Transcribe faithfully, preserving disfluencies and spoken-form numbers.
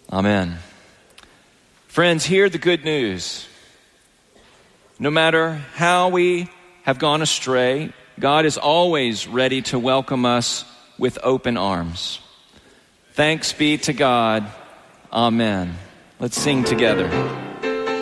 Amen. Friends, hear the good news. No matter how we have gone astray, God is always ready to welcome us with open arms. Thanks be to God. Amen. Let's sing together.